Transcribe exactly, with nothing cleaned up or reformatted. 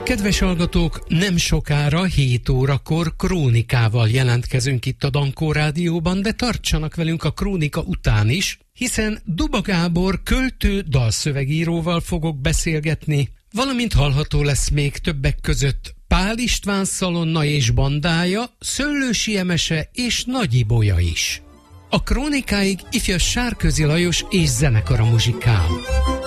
Kedves hallgatók, nem sokára hét órakor krónikával jelentkezünk itt a Dankó Rádióban, de tartsanak velünk a krónika után is, hiszen Duba Gábor költő dalszövegíróval fogok beszélgetni, valamint hallható lesz még többek között Pál István szalonna és bandája, Szöllősi Emese és Nagy Ibolya is. A krónikáig ifjas Sárközi Lajos és zenekara muzsikál.